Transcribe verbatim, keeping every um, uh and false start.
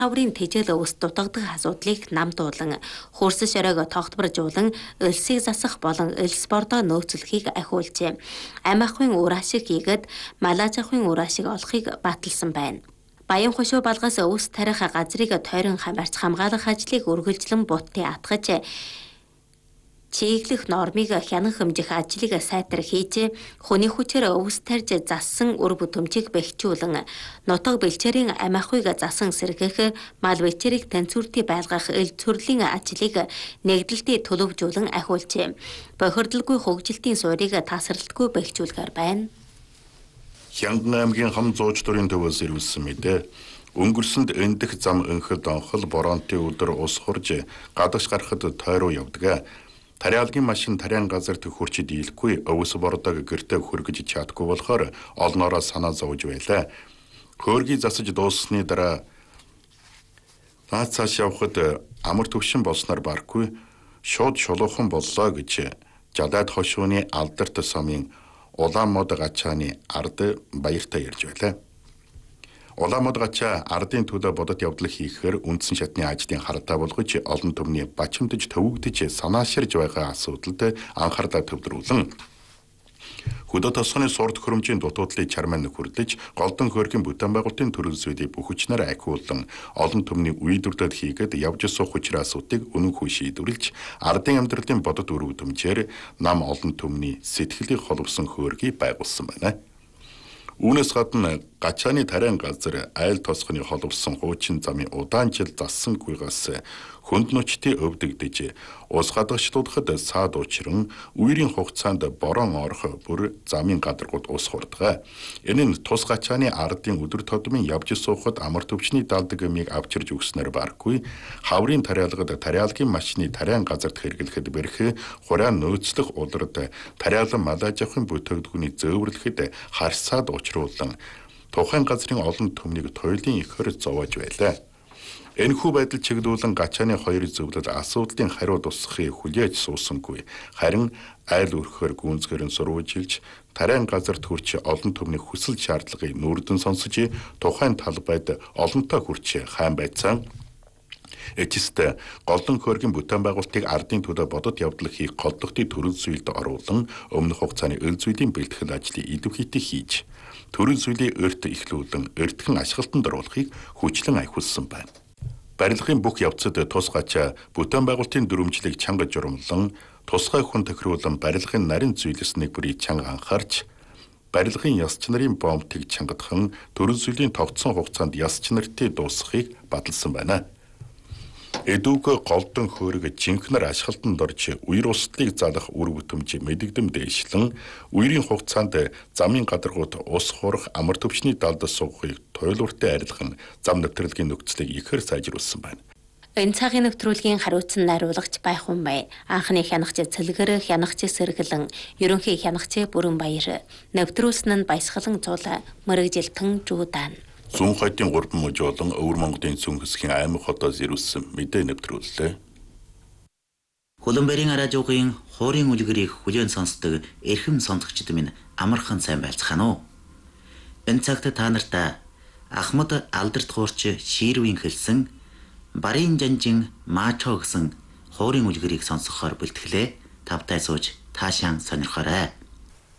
Хаврын тэжээл өвс дутагдах асуудлыг намдуулан, хурсс оройг тогтворжуулан, өлсийг засах болон өлс бордоо нөөцлөхийг ахиулжээ. Амь ахуйн үр ашиг хийгээд малаж ахуйн үр ашиг олохыг баталсан байна. Баян хошуу балгаас өвс тарих газрыг тойрон хамаарч хамгаалах ажлыг үргэлжлэн бутдын атгаж, чиглэх нормыг хянах хэмжих ажлыг сайтар хийж, хүний хүчээр өвс тарж зассан үр бүтэмжийг бэхжүүлэн, нутаг бэлчээрийн амь ахуйг засан сэргэх, мал бэлчээрийг танцвэртий байлгах эл төрлийн ажлыг нэгдэлтий төлөвжүүлэн ахиулжээ. Бохирдолгүй хөгжилтийн суурийг тасралтгүй бэхжүүлэхээр байна. Хянган аймгийн хам зууч дурын төвөөс ирүүлсэн мэдээ. Өнгөрсөнд эндэх зам өнхөд онхол боронтын өдөр ус хурж гадагш гарахад тойруу явдаг. Тариалгийн машин тариан газар төхөрч дийлэхгүй өвс бордог гэртээ хөргөж чадахгүй болохоор олноороо санаа зовж байлаа. Хөөргийг засаж дууссаны дараа наад цааш явхад амар төвшин болсноор барахгүй шууд шулуухан боллоо гэж Жадаад хошууны алдарт сумын Улаанмод гачааны ард баяртай ярьж байлаа. Улаанмод гачаа ардын төлөө бодот явдал хийхээр үндсэн шатны ажлын хардаа болгож олон түмний бачимдж төвөгдөж санааширж байгаа асуудалд анхаарлаа төвлөрүүлэн хөдөө тосгоны сурд хөрөмжийн дутуудлыг чарман нөхөрлөж голдон хөөргийн бүтээн байгуулалтын төрөл зүйлийг бүх хүчнээр ахиулан олон түмний үйлдвэрлэлд хийгээд явж суух хүчрээ асуудыг үнэнхүй шийдвэрлэж ардын амьдралын бодот өрөвдөмжээр нам олон түмний сэтгэлийг холбосон хөөргийг байгуулсан байна. Үүнээс гадна гачааны тариан газар айл тосгоны холбосон хуучин замын удаан жил зассангүйгээс хүнд нүчтэй өвдөгдөж ус гадагшлуудахад саад учран үерийн хугацаанд борон орох бүр замын гадаргууд ус хурдгаа. Энэ нь тус гачааны ардын өдөр тодмын явж суухад амар төвчний далдаг юмыг авчирж өгснөр баргүй хаврын тариалгад тариалгийн машины тариан газарт хэрэглэхэд бэрх хураан нөөцлөх улирд тариалан малаж авахын бүтээгдэхүүний зөөвөрлөхөд харсаад учруулан тухайн газрын олон түмнийг туйлын ихэр зовоож байлаа. Энэхүү байдал чиглүүлэн гачааны хоёр зөвлөлд асуудлын хариу тусахыг хүлээж суусангүй. Харин айл өрхөөр гүнзгэрэн сурвалжилж, тариан газарт хүрч олон түмний хүсэл шаардлагыг нүрдэн сонсож, тухайн талбайд олонтой хүрч хайн байцаан эцэст голдон хөөргийн бүтээн байгуулалтыг ардын төлөө бодот явдал хийх голдохтын төрөл зүйлд оруулан өмнөх хугацааны өл зүйлийн бэлтгэл ажлыг идэвхийтэй хийж, төрөл зүйлийг өрт эхлүүлэн өртгөн ашиглалтанд оруулахыг хүчлэн ахиулсан байна. Барилгын бүх явцад тус гачаа бүтээн байгуулалтын дүрмжлийг чанга журамлан, тусгай хүн тохируулан барилгын нарийн зүйлс нэг бүрийг чанга анхаарч, барилгын яс чанарын бомбтыг чангадхан төрөл зүйлийн тогтсон хугацаанд яс чанартай дуусгахыг баталсан байна. Эдүүг голдон хөөрөг жинхнэр ашиглалтанд орж үер услыг залах үр бүтэмж мэдэгдэм дээшлэн үерийн хугацаанд замын гадаргууд ус хурах амар төвчний далд суугахыг туйлууртай арилган зам нэвтрэлгийн нөхцөлийг ихээр сайжруулсан байна. Энэ цагийн нэвтрүүлгийн хариуцсан найруулагч Байхун бай, анхны хянагч Цэлгэр, хянагч Сэргэлэн, ерөнхий хянагч Бүрэн Баяр, нэвтрүүлсэн нь Баясгалан Цул, Мөрөгжилтэн Жуудаан. Зүүн хойдын гурван мужи болон Өвөр Монголын зүүн хэсгийн аймаг хотоос ирүүлсэн мэдээ нэвтрүүллээ. Хуланбэрийн радиогийн хуурийн үлгэрийг хүлээн сонсдог эрхэм сонсогчид минь амархан сайн байцгаана уу. Энэ цагт та нартай Ахмад алдарт хуурч Ширвийн хэлсэн Барын жанжин Маачо гэсэн хуурийн үлгэрийг сонсохоор бэлтгэлээ. Тавтай сууж таашаан сонирхоорой.